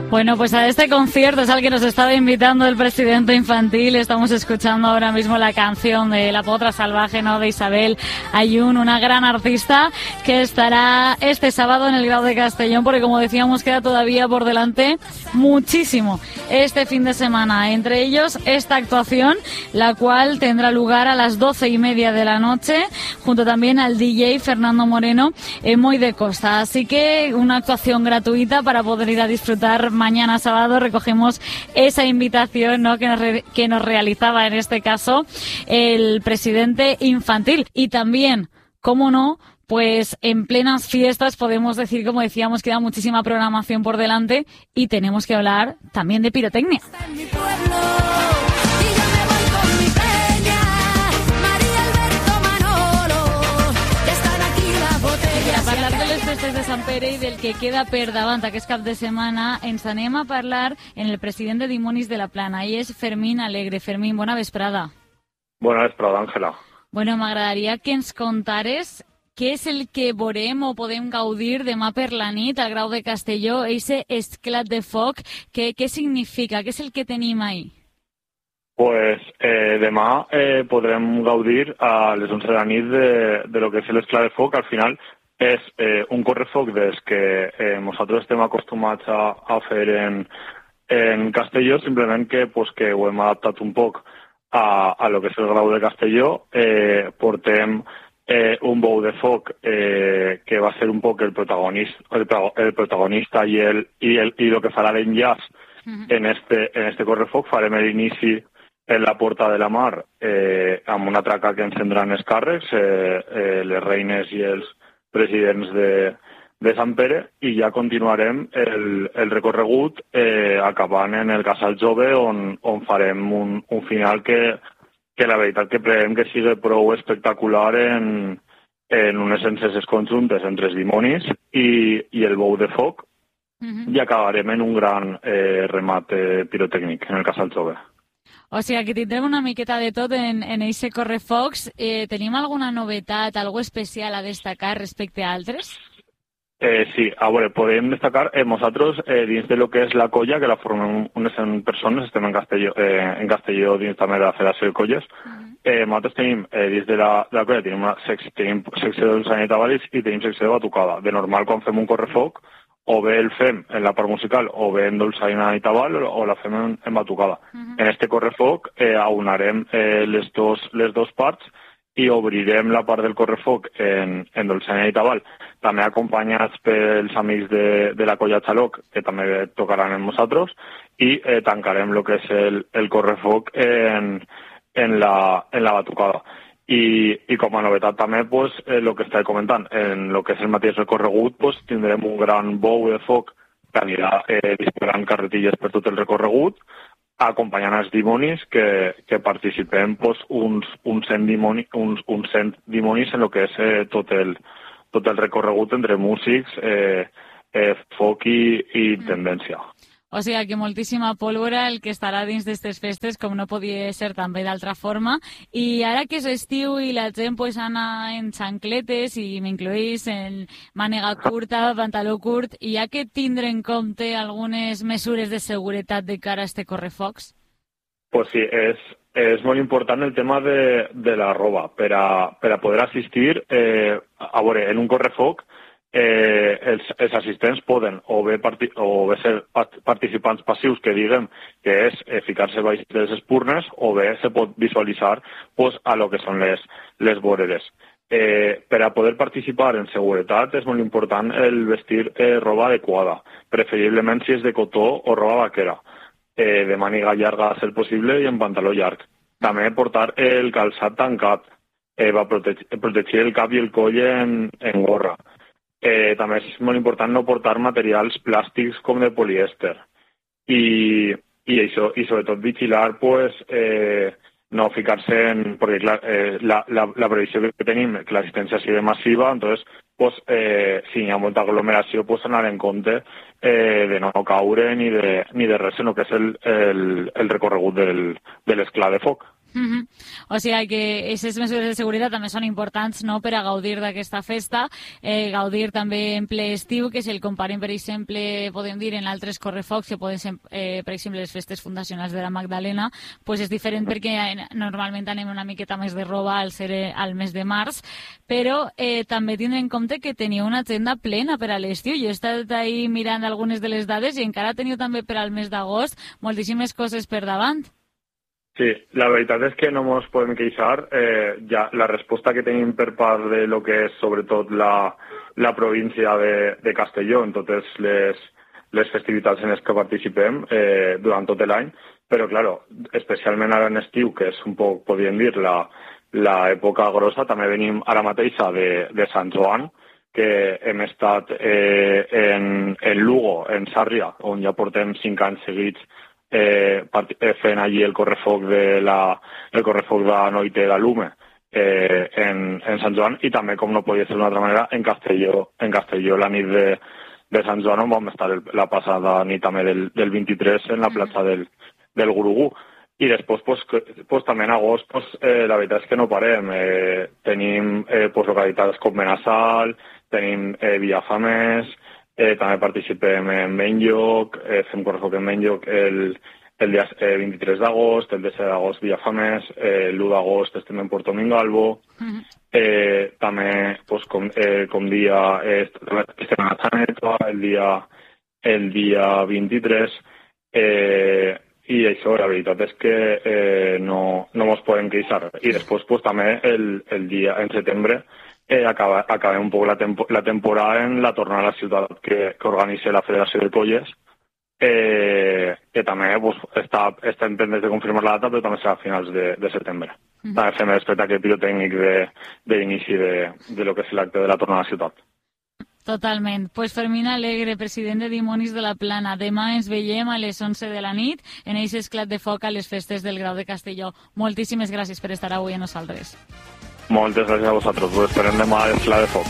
Bueno, pues a este concierto es al que nos estaba invitando el presidente infantil. Estamos escuchando ahora mismo la canción de La Potra Salvaje, ¿no?, de Isabel Ayun, una gran artista que estará este sábado en el Grau de Castellón, porque como decíamos queda todavía por delante muchísimo este fin de semana. Entre ellos esta actuación, la cual tendrá lugar a las 12:30 de la noche, junto también al DJ Fernando Moreno en Moi de Costa. Así que una actuación gratuita para poder ir a disfrutar mañana sábado. Recogemos esa invitación, ¿no?, que nos realizaba en este caso el presidente infantil. Y también, cómo no, pues en plenas fiestas podemos decir, como decíamos, queda muchísima programación por delante y tenemos que hablar también de pirotecnia. Parlar de les festes de Sant Pere i del que queda per davant aquest cap de setmana, ens anem a parlar en el president de Dimonis de la Plana, i és Fermín Alegre. Fermín, bona vesprada. Bona vesprada, Àngela. Bueno, m'agradaria que ens contares què és el que veurem o podem gaudir demà per la nit al Grau de Castelló, eixe esclat de foc. Què significa? Què és el que tenim ahí? Pues demà podrem gaudir a les 11 de la nit de lo que és l'esclat de foc. Al final és un correfoc des que nosaltres estem acostumats a fer en Castelló, simplement que ho hem adaptat un poc a lo que és el Grau de Castelló. Portem un bou de foc que va ser un poc el protagonista i el que farà l'enllaç en este correfoc. Farem l'inici en la Porta de la Mar amb una traca que encendran els càrrecs, les reines i els presidents de Sant Pere, i ja continuarem el recorregut acabant en el Casal Jove, on farem un final que la veritat que preguem que sigui prou espectacular en unes enceses conjuntes entre els dimonis i el bou de foc, i acabarem en un gran remat pirotècnic en el Casal Jove. O sigui, que tindrem una miqueta de tot en eixe correfocs. Tenim alguna novetat, algo especial a destacar respecte a altres? Sí, a veure, podem destacar, nosaltres, dins de lo que és la colla, que la formem unes 100 persones, estem en Castelló dins també de la Federació de Colles. Nosaltres tenim, dins de la colla, tenim secció de dolçaina i tabalis i tenim secció de batucada. De normal, quan fem un correfoc, o bé el fem en la part musical, o bé en dolçaina i tabal, o la fem en batucada. En este correfoc aunarem les dos parts i obrirem la part del correfoc en dolçaina i tabal, també acompanyats pels amics de la colla Xaloc, que també tocaran amb nosaltres, i tancarem el que és el correfoc en la batucada. I com a novetat també, el que estava comentant, en el que és el mateix recorregut, tindrem un gran bou de foc que anirà disparant carretilles per tot el recorregut, acompanyant els dimonis, que participem uns 100 dimonis en el que és tot el recorregut entre músics, foc i tendència. O sigui que moltíssima pólvora el que estarà dins d'aquestes festes, com no podia ser també d'altra forma. I ara que és estiu i la gent ana en xancletes, i m'incloïs en mànega curta, pantaló curt, hi ha que tindre en compte algunes mesures de seguretat de cara a este correfocs? Pues sí, és molt important el tema de la roba. Per a poder assistir, a veure, en un correfoc, els assistents poden o bé ser participants passius, que diguem que és ficar-se baix de les espurnes, o bé se pot visualitzar a lo que són les voreres. Per a poder participar en seguretat és molt important el vestir roba adequada, preferiblement si és de cotó o roba vaquera, de màniga llarga a ser possible i en pantaló llarg. També portar el calçat tancat, va protegir el cap i el coll en gorra. També és molt important no portar materials plàstics com de polièster i sobretot vigilar no ficar-se en... perquè clar, la previsió que tenim que l'assistència sigui massiva, entonces si hi ha molta aglomeració anar en compte de no caure ni de res, sinó que és el recorregut de l'esclat de foc. O sigui que aquestes mesures de seguretat també són importants, no?, per a gaudir d'aquesta festa, gaudir també en ple estiu, que si el comparem, per exemple, podem dir, en altres correfocs, que poden ser, per exemple, les festes fundacionals de la Magdalena, pues és diferent perquè normalment anem una miqueta més de roba al ser al mes de març, però també tindre en compte que teniu una agenda plena per a l'estiu. Jo he estat ahí mirant algunes de les dades i encara teniu també per al mes d'agost moltíssimes coses per davant. Sí, la veritat és que no ens podem queixar. Ja la resposta que tenim per part de lo que és sobretot la província de Castelló en totes les festivitats en les que participem durant tot l'any, però claro, especialment ara en estiu, que és un poc, podríem dir, l'època grossa, també venim ara mateixa de Sant Joan, que hem estat en Lugo, en Sàrria, on ja portem 5 anys seguits fent allí el correfoc de la Noite de Lume en Sant Joan, i també, com no podia ser d'una altra manera, en Castelló la nit de Sant Joan, on vam estar la passada nit també del 23 en la platja del Gurugú. I després, pues, també en agost, pues, la veritat és que no parem. Tenim localitats com Benassal, tenim Villafames, també participem en Benlloc, fem correfoc en Benlloc el dia 23 d'agost, el 17 d'agost Villafames, l'1 d'agost estem en Puerto Mingalvo, també, pues, com dia estem a Saneta, el dia 23, i això, la veritat és que no ens podem queixar. I després, pues, també el dia en setembre acabem un poc la temporada en la tornada a la ciutat que organitza la Federació de Colles, que també, pues, està pendent de confirmar la data, però també serà a finals de setembre. També fem l'espectacle pirotècnic d'inici de lo que és l'acte de la tornada a la ciutat. Totalment. Pues Fermín Alegre, president de Dimonis de la Plana. Demà ens veiem a les 11 de la nit en aquest esclat de foc a les festes del Grau de Castelló. Moltíssimes gràcies per estar avui amb nosaltres. Moltes gràcies a vosaltres. Us esperem demà a l'esclat de foc.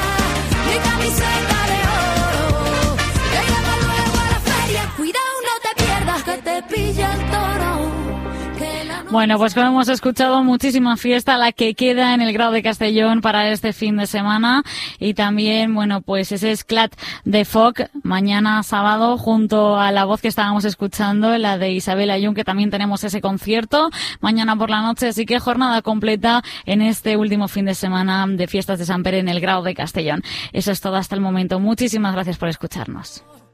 Bueno, pues como hemos escuchado, muchísima fiesta la que queda en el Grau de Castellón para este fin de semana, y también, bueno, pues ese esclat de foc mañana sábado junto a la voz que estábamos escuchando, la de Isabel Ayun, que también tenemos ese concierto mañana por la noche, así que jornada completa en este último fin de semana de fiestas de Sant Pere en el Grau de Castellón. Eso es todo hasta el momento. Muchísimas gracias por escucharnos.